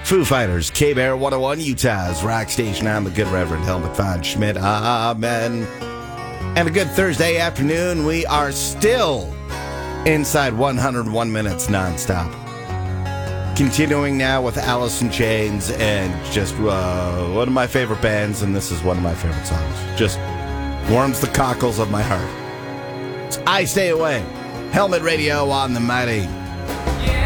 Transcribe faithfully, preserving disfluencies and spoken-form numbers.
Foo Fighters, K-Bear one oh one, Utah's rock station. I'm the good Reverend Helmut von Schmidt. Amen. And a good Thursday afternoon. We are still inside one hundred one minutes nonstop. Continuing now with Alice in Chains and just uh, one of my favorite bands, and this is one of my favorite songs. Just warms the cockles of my heart. It's I Stay Away. Helmet Radio on the Mighty